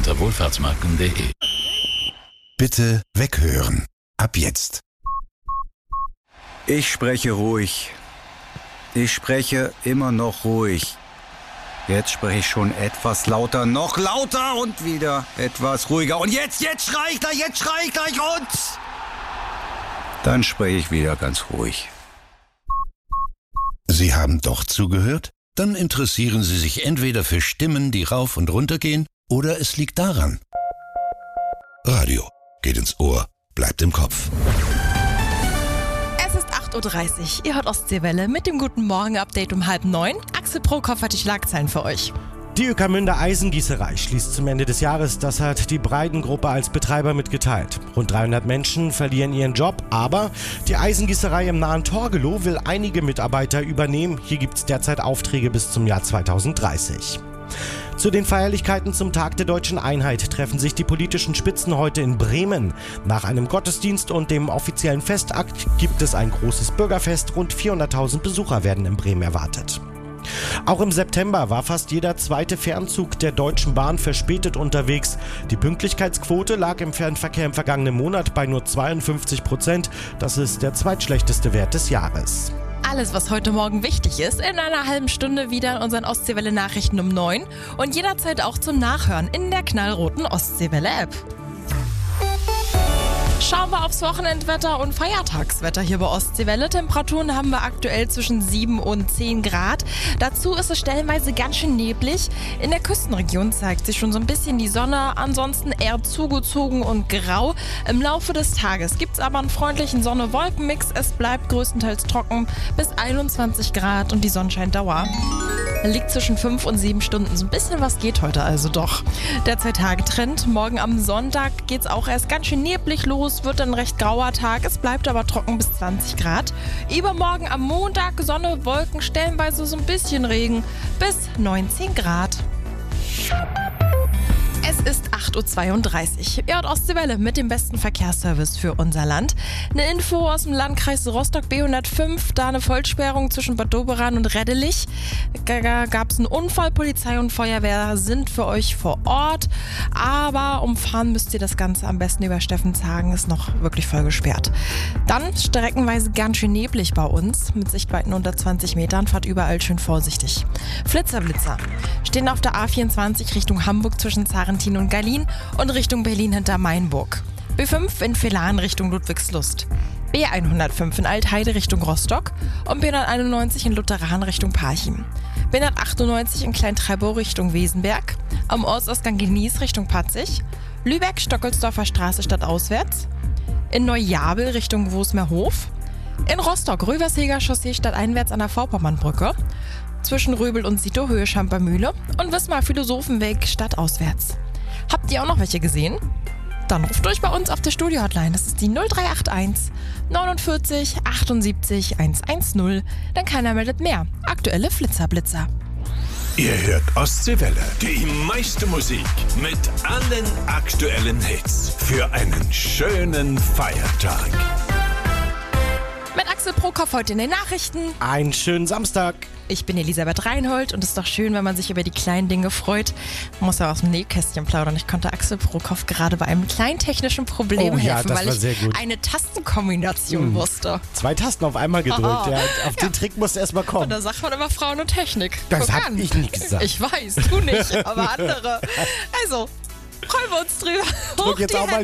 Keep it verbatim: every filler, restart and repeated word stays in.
unter wohlfahrtsmarken punkt de. Bitte weghören. Ab jetzt. Ich spreche ruhig. Ich spreche immer noch ruhig. Jetzt spreche ich schon etwas lauter, noch lauter und wieder etwas ruhiger. Und jetzt, jetzt schrei ich gleich, jetzt schrei ich gleich und... Dann spreche ich wieder ganz ruhig. Sie haben doch zugehört? Dann interessieren Sie sich entweder für Stimmen, die rauf und runter gehen, oder es liegt daran. Radio geht ins Ohr, bleibt im Kopf. Es ist acht Uhr dreißig. Ihr hört Ostseewelle mit dem Guten Morgen-Update um halb neun. Axel Prokop hat die Schlagzeilen für euch. Die Ueckermünder Eisengießerei schließt zum Ende des Jahres. Das hat die Breiden-Gruppe als Betreiber mitgeteilt. Rund dreihundert Menschen verlieren ihren Job, aber die Eisengießerei im nahen Torgelow will einige Mitarbeiter übernehmen. Hier gibt es derzeit Aufträge bis zum Jahr zweitausenddreißig. Zu den Feierlichkeiten zum Tag der Deutschen Einheit treffen sich die politischen Spitzen heute in Bremen. Nach einem Gottesdienst und dem offiziellen Festakt gibt es ein großes Bürgerfest. Rund vierhunderttausend Besucher werden in Bremen erwartet. Auch im September war fast jeder zweite Fernzug der Deutschen Bahn verspätet unterwegs. Die Pünktlichkeitsquote lag im Fernverkehr im vergangenen Monat bei nur zweiundfünfzig Prozent. Das ist der zweitschlechteste Wert des Jahres. Alles, was heute Morgen wichtig ist, in einer halben Stunde wieder in unseren Ostseewelle-Nachrichten um neun und jederzeit auch zum Nachhören in der knallroten Ostseewelle-App. Schauen wir aufs Wochenendwetter und Feiertagswetter hier bei Ostseewelle. Temperaturen haben wir aktuell zwischen sieben und zehn Grad. Dazu ist es stellenweise ganz schön neblig. In der Küstenregion zeigt sich schon so ein bisschen die Sonne, ansonsten eher zugezogen und grau. Im Laufe des Tages gibt es aber einen freundlichen Sonne-Wolken-Mix. Es bleibt größtenteils trocken bis einundzwanzig Grad und die Sonnenscheindauer liegt zwischen fünf und sieben Stunden. So ein bisschen was geht heute also doch. Der Zwei-Tage-Trend. Morgen am Sonntag geht es auch erst ganz schön neblig los, wird ein recht grauer Tag. Es bleibt aber trocken bis zwanzig Grad. Übermorgen am Montag Sonne, Wolken, stellenweise so ein bisschen Regen bis neunzehn Grad. Es ist acht Uhr zweiunddreißig. Ihr hört Ostseewelle mit dem besten Verkehrsservice für unser Land. Eine Info aus dem Landkreis Rostock B hundertfünf, da eine Vollsperrung zwischen Bad Doberan und Reddelich. Da gab es einen Unfall, Polizei und Feuerwehr sind für euch vor Ort. Aber umfahren müsst ihr das Ganze am besten über Steffenshagen, ist noch wirklich voll gesperrt. Dann streckenweise ganz schön neblig bei uns, mit Sichtweiten unter zwanzig Metern, fahrt überall schön vorsichtig. Flitzer-Blitzer stehen auf der A vierundzwanzig Richtung Hamburg zwischen Zarentin und Gallien und Richtung Berlin hinter Mainburg. B fünf in Villaren Richtung Ludwigslust. B hundertfünf in Altheide Richtung Rostock und B hunderteinundneunzig in Lutheran Richtung Parchim. B hundertachtundneunzig in Klein-Treptow Richtung Wesenberg. Am Ortsausgang Genieß Richtung Patzig. Lübeck Stockelsdorfer Straße stadtauswärts. In Neujabel Richtung Wosmerhof. In Rostock Röversheger Chaussee stadteinwärts an der Vorpommernbrücke. Zwischen Röbel und Sito Höhe Schampermühle und Wismar Philosophenweg stadtauswärts. Habt ihr auch noch welche gesehen? Dann ruft durch bei uns auf der Studio-Hotline. Das ist die null drei acht eins neunundvierzig achtundsiebzig hundertzehn. Denn keiner meldet mehr. Aktuelle Flitzerblitzer. Ihr hört Ostseewelle. Die meiste Musik mit allen aktuellen Hits für einen schönen Feiertag. Mit Axel Prokop heute in den Nachrichten. Einen schönen Samstag. Ich bin Elisabeth Reinhold und es ist doch schön, wenn man sich über die kleinen Dinge freut. Man muss ja aus dem Nähkästchen plaudern. Ich konnte Axel Prokop gerade bei einem kleinen technischen Problem oh, ja, helfen, das weil war ich sehr gut. eine Tastenkombination hm. wusste. Zwei Tasten auf einmal gedrückt. Oh, oh. Ja, auf den ja. Trick musst du erst mal kommen. Und da sagt man immer Frauen und Technik. Das Guck hab an. ich nicht gesagt. Ich weiß, du nicht, aber andere. Also, freuen wir uns drüber. Drück jetzt auch mal